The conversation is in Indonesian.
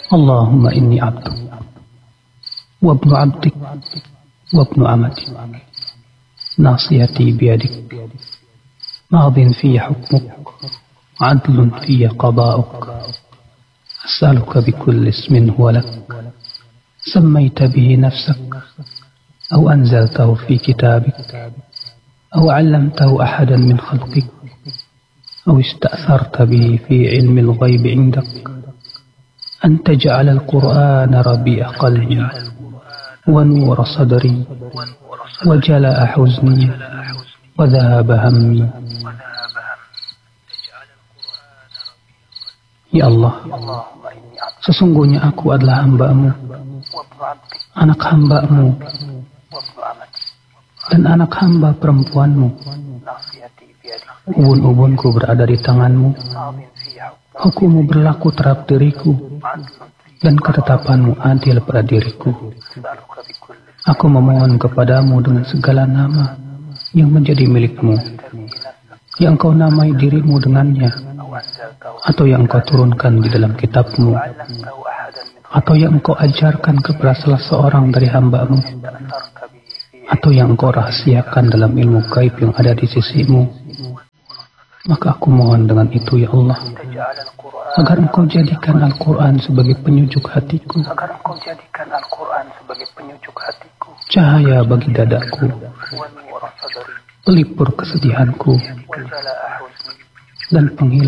Allahumma inni abduk wa ibnu abdik wa ibnu amatik nasiyati biyadik madin fiyya hukmuk adlun fiyya qada'uk as'aluka bikulli ismin huwa lak sammayta bihi nafsak aw anzaltahu fi kitabik aw 'allamtahu ahadan min khalqik aw ista'tharta bihi fi 'ilmi al-ghaib 'indak أن تجعل القرآن ربيع قلبي ونور صدري وجلاء حزني وذهاب همي. Ya Allah, sesungguhnya aku adalah hamba-Mu, anak hamba-Mu, dan anak hamba perempuan-Mu. Ubun-ubunku berada di tangan-Mu. Hukum-Mu berlaku terhadap diriku, dan ketetapan-Mu adil pada diriku. Aku memohon kepadamu dengan segala nama yang menjadi milik-Mu, yang Engkau namai dirimu dengannya, atau yang Engkau turunkan di dalam kitab-Mu, atau yang Engkau ajarkan kepada salah seorang dari hamba-Mu, atau yang Engkau rahasiakan dalam ilmu gaib yang ada di sisi-Mu. Maka aku mohon dengan itu, ya Allah, agar Engkau jadikan Al-Quran sebagai penyujuk hatiku, cahaya bagi dadaku, pelipur kesedihanku, dan penghilang